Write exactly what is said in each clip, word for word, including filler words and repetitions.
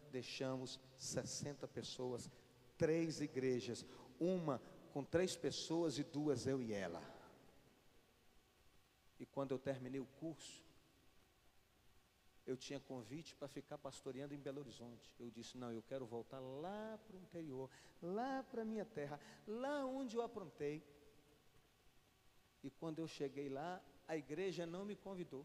deixamos sessenta pessoas, três igrejas, uma com três pessoas e duas eu e ela. E quando eu terminei o curso, eu tinha convite para ficar pastoreando em Belo Horizonte. Eu disse, não, eu quero voltar lá para o interior, lá para a minha terra, lá onde eu aprontei. E quando eu cheguei lá, a igreja não me convidou.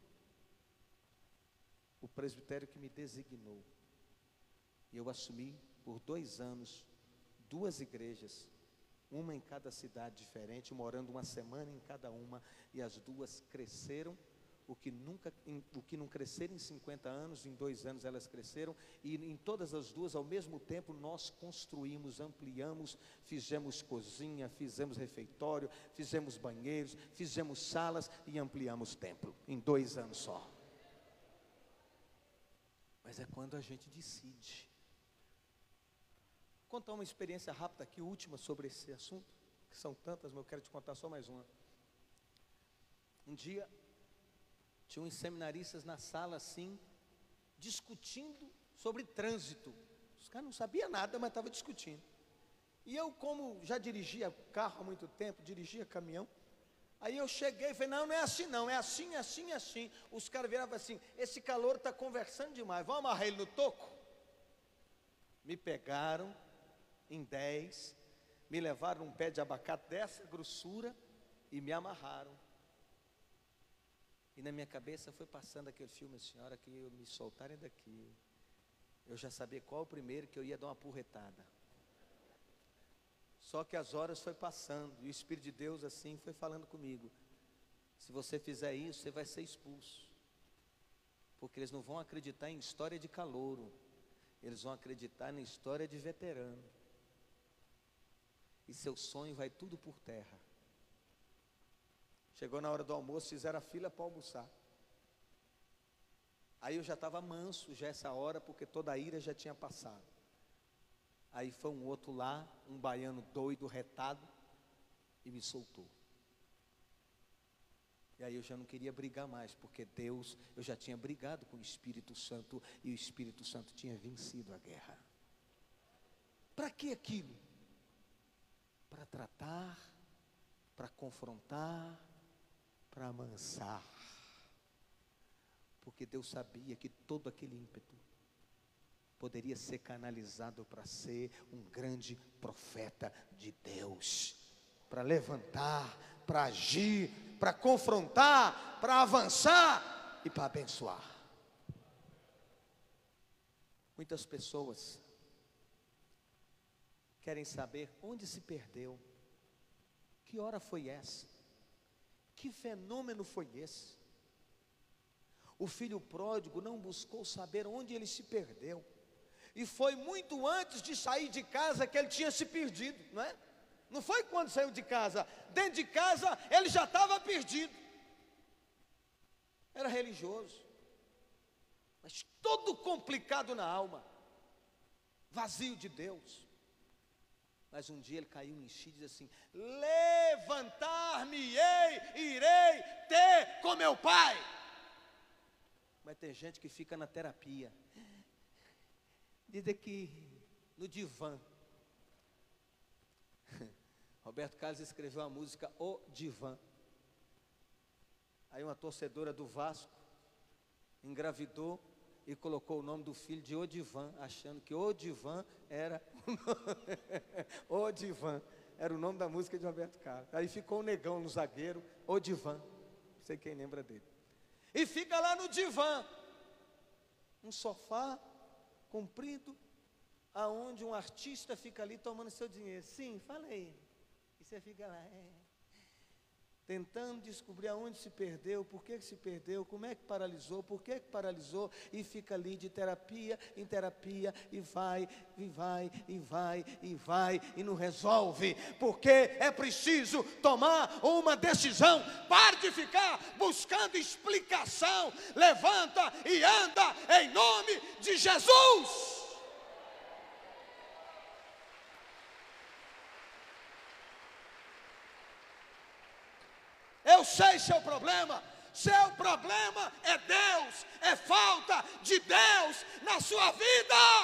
O presbitério que me designou. E eu assumi por dois anos, duas igrejas, uma em cada cidade diferente, morando uma semana em cada uma, e as duas cresceram, o que, nunca, o que não cresceram em cinquenta anos, em dois anos elas cresceram, e em todas as duas, ao mesmo tempo, nós construímos, ampliamos, fizemos cozinha, fizemos refeitório, fizemos banheiros, fizemos salas e ampliamos templo, em dois anos só. Mas é quando a gente decide. Vou contar uma experiência rápida aqui, última sobre esse assunto, que são tantas, mas eu quero te contar só mais uma. Um dia, tinha uns seminaristas na sala assim, discutindo sobre trânsito. Os caras não sabiam nada, mas estavam discutindo. E eu, como já dirigia carro há muito tempo, dirigia caminhão, aí eu cheguei e falei, não, não é assim não, é assim, assim, assim. Os caras viravam assim, esse calor está conversando demais, vamos amarrar ele no toco? Me pegaram em dez, me levaram um pé de abacate dessa grossura e me amarraram. E na minha cabeça foi passando aquele filme assim, a hora que eu me soltarem daqui, eu já sabia qual o primeiro que eu ia dar uma porretada. Só que as horas foi passando, e o Espírito de Deus assim foi falando comigo, se você fizer isso, você vai ser expulso. Porque eles não vão acreditar em história de calouro, eles vão acreditar na história de veterano. E seu sonho vai tudo por terra. Chegou na hora do almoço, fizeram a fila para almoçar. Aí eu já estava manso, já essa hora, porque toda a ira já tinha passado. Aí foi um outro lá, um baiano doido, retado, e me soltou. E aí eu já não queria brigar mais, porque Deus, eu já tinha brigado com o Espírito Santo, e o Espírito Santo tinha vencido a guerra. Para que aquilo? Para tratar, para confrontar, para amansar, porque Deus sabia que todo aquele ímpeto poderia ser canalizado para ser um grande profeta de Deus, para levantar, para agir, para confrontar, para avançar e para abençoar. Muitas pessoas querem saber onde se perdeu, que hora foi essa? Que fenômeno foi esse? O filho pródigo não buscou saber onde ele se perdeu. E foi muito antes de sair de casa que ele tinha se perdido, não é? Não foi quando saiu de casa. Dentro de casa ele já estava perdido. Era religioso, mas todo complicado na alma, vazio de Deus. Mas um dia ele caiu em si e diz assim, levantar-me-ei, irei ter com meu pai. Mas tem gente que fica na terapia, diz aqui no divã. Roberto Carlos escreveu a música O Divã. Aí uma torcedora do Vasco engravidou e colocou o nome do filho de Odivan, achando que Odivan era o Odivan, era o nome da música de Roberto Carlos. Aí ficou o negão no zagueiro, Odivan, não sei quem lembra dele. E fica lá no divã, um sofá comprido, aonde um artista fica ali tomando seu dinheiro. Sim, fala aí. E você fica lá, é, tentando descobrir aonde se perdeu, por que que se perdeu, como é que paralisou, por que que paralisou, e fica ali de terapia em terapia, e vai, e vai, e vai, e vai, e não resolve, porque é preciso tomar uma decisão. Pare de ficar buscando explicação, levanta e anda em nome de Jesus. Eu sei seu problema, seu problema é Deus, é falta de Deus na sua vida.